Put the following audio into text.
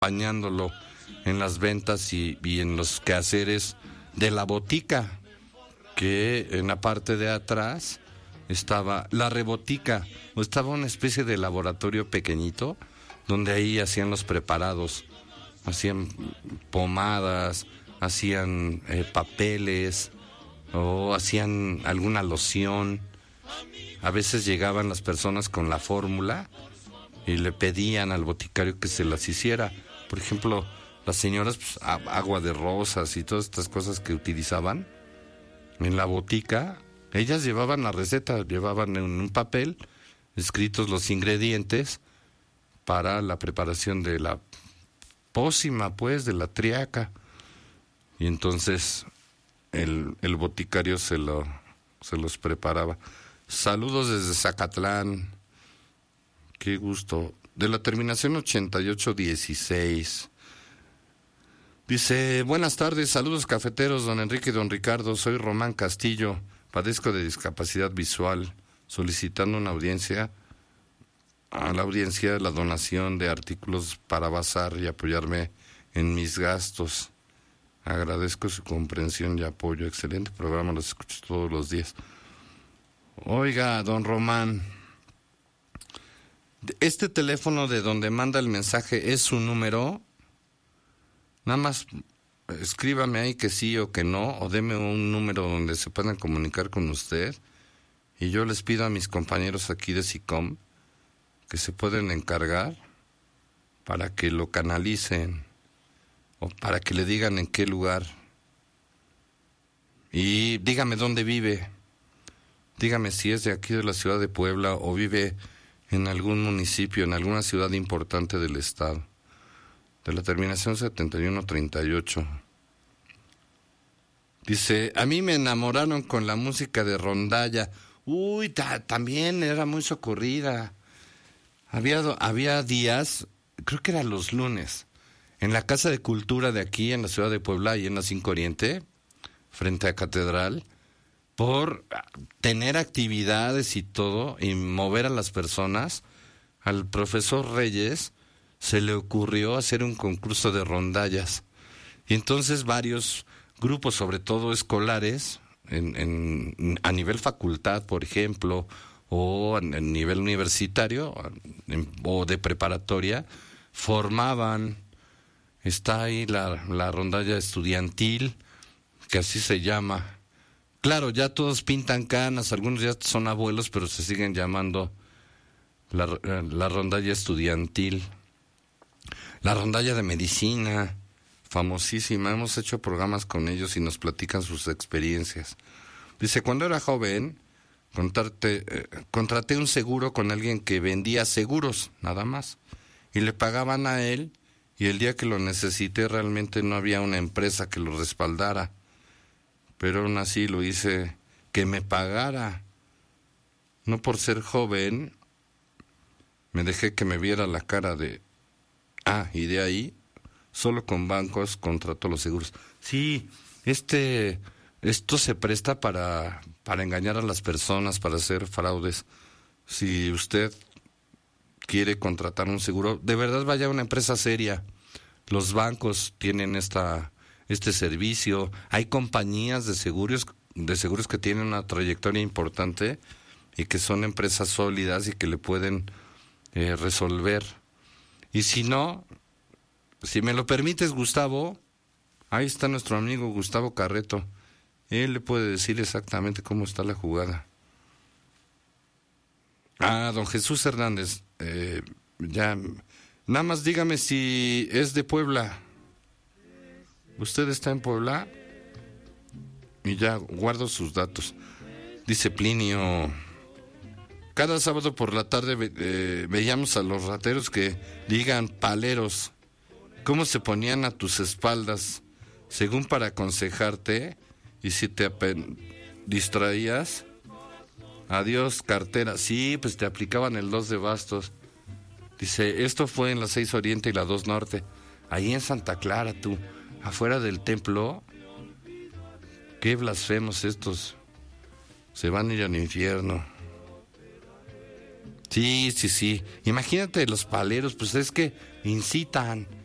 acompañándolo en las ventas y en los quehaceres de la botica, que en la parte de atrás estaba la rebotica, o estaba una especie de laboratorio pequeñito, donde ahí hacían los preparados, hacían pomadas, hacían papeles, o hacían alguna loción. A veces llegaban las personas con la fórmula y le pedían al boticario que se las hiciera. Por ejemplo, las señoras, pues, agua de rosas y todas estas cosas que utilizaban en la botica, ellas llevaban la receta, llevaban en un papel escritos los ingredientes para la preparación de la pócima, pues, de la triaca. Y entonces el boticario se los preparaba. Saludos desde Zacatlán. Qué gusto. De la terminación 8816. Dice, buenas tardes, saludos cafeteros, don Enrique y don Ricardo. Soy Román Castillo, padezco de discapacidad visual, solicitando a la audiencia la donación de artículos para bazar y apoyarme en mis gastos. Agradezco su comprensión y apoyo. Excelente programa, los escucho todos los días. Oiga, don Román, este teléfono de donde manda el mensaje es su número. Nada más escríbame ahí que sí o que no, o deme un número donde se puedan comunicar con usted. Y yo les pido a mis compañeros aquí de SICOM que se pueden encargar para que lo canalicen o para que le digan en qué lugar. Y dígame dónde vive. Dígame si es de aquí de la ciudad de Puebla o vive en algún municipio, en alguna ciudad importante del estado. De la terminación 7138. Dice, a mí me enamoraron con la música de rondalla. Uy, también era muy socorrida. Había días, creo que eran los lunes, en la Casa de Cultura de aquí, en la ciudad de Puebla, y en la 5 Oriente, frente a Catedral, por tener actividades y todo, y mover a las personas, al profesor Reyes se le ocurrió hacer un concurso de rondallas. Y entonces varios grupos, sobre todo escolares, a nivel facultad, por ejemplo, o a nivel universitario, o de preparatoria, formaban. Está ahí la rondalla estudiantil, que así se llama. Claro, ya todos pintan canas, algunos ya son abuelos, pero se siguen llamando la rondalla estudiantil. La rondalla de medicina, famosísima, hemos hecho programas con ellos y nos platican sus experiencias. Dice, cuando era joven, contraté un seguro con alguien que vendía seguros, nada más, y le pagaban a él, y el día que lo necesité realmente no había una empresa que lo respaldara, pero aún así lo hice que me pagara. No por ser joven, me dejé que me viera la cara de... y de ahí, solo con bancos contrató los seguros. Sí, esto se presta para engañar a las personas, para hacer fraudes. Si usted quiere contratar un seguro, de verdad vaya a una empresa seria. Los bancos tienen este servicio. Hay compañías de seguros que tienen una trayectoria importante y que son empresas sólidas y que le pueden resolver. Y si no, si me lo permites, Gustavo, ahí está nuestro amigo Gustavo Carreto. Él le puede decir exactamente cómo está la jugada. Don Jesús Hernández, ya, nada más dígame si es de Puebla. ¿Usted está en Puebla? Y ya guardo sus datos. Dice Plinio, cada sábado por la tarde veíamos a los rateros que digan paleros, cómo se ponían a tus espaldas, según para aconsejarte, y si te distraías, adiós cartera. Sí, pues te aplicaban el 2 de bastos. Dice, esto fue en la 6 Oriente y la 2 Norte, ahí en Santa Clara, tú, afuera del templo. Qué blasfemos estos, se van a ir al infierno. Sí. Imagínate los paleros, pues es que incitan.